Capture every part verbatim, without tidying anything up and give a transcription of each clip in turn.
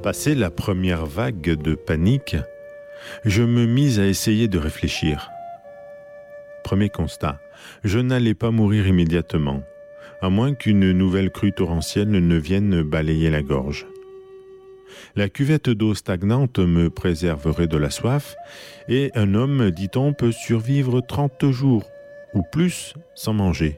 Passée la première vague de panique, je me mis à essayer de réfléchir. Premier constat, je n'allais pas mourir immédiatement, à moins qu'une nouvelle crue torrentielle ne vienne balayer la gorge. La cuvette d'eau stagnante me préserverait de la soif, et un homme, dit-on, peut survivre trente jours ou plus sans manger.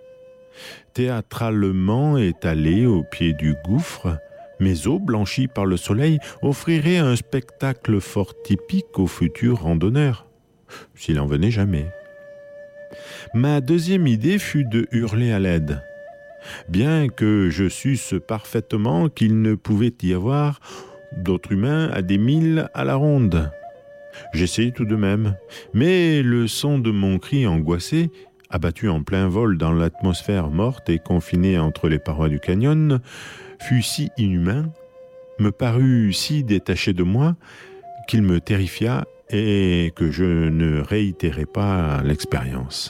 Théâtralement étalé au pied du gouffre, mes os, blanchis par le soleil, offriraient un spectacle fort typique aux futurs randonneurs, s'il en venait jamais. Ma deuxième idée fut de hurler à l'aide, bien que je susse parfaitement qu'il ne pouvait y avoir d'autres humains à des milles à la ronde. J'essayai tout de même, mais le son de mon cri angoissé, abattu en plein vol dans l'atmosphère morte et confiné entre les parois du canyon, fut si inhumain, me parut si détaché de moi, qu'il me terrifia et que je ne réitérai pas l'expérience.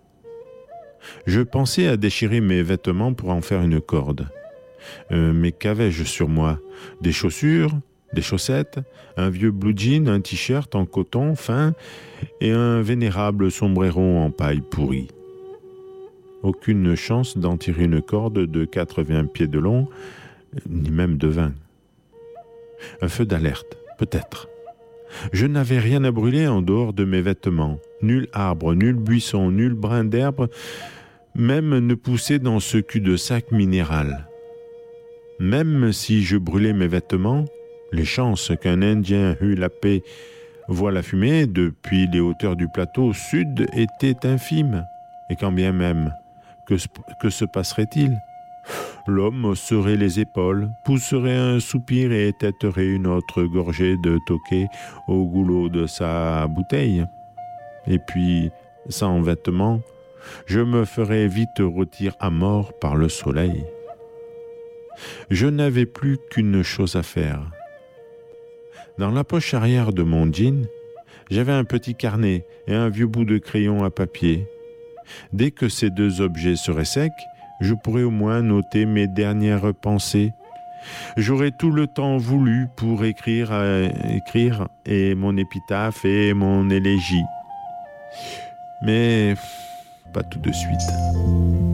Je pensais à déchirer mes vêtements pour en faire une corde. Euh, mais qu'avais-je sur moi ? Des chaussures, des chaussettes, un vieux blue jean, un t-shirt en coton fin et un vénérable sombrero en paille pourrie. Aucune chance d'en tirer une corde de quatre-vingts pieds de long, ni même de vingt. Un feu d'alerte, peut-être. Je n'avais rien à brûler en dehors de mes vêtements. Nul arbre, nul buisson, nul brin d'herbe, même ne poussait dans ce cul-de-sac minéral. Même si je brûlais mes vêtements, les chances qu'un Indien eût la paix voie la fumée depuis les hauteurs du plateau sud étaient infimes. Et quand bien même, que, que se passerait-il ? L'homme hausserait les épaules, pousserait un soupir et têterait une autre gorgée de toqué au goulot de sa bouteille. Et puis, sans vêtements, je me ferais vite rôtir à mort par le soleil. Je n'avais plus qu'une chose à faire. Dans la poche arrière de mon jean, j'avais un petit carnet et un vieux bout de crayon à papier. Dès que ces deux objets seraient secs, je pourrais au moins noter mes dernières pensées. J'aurais tout le temps voulu pour écrire, euh, écrire et mon épitaphe et mon élégie. Mais pas tout de suite.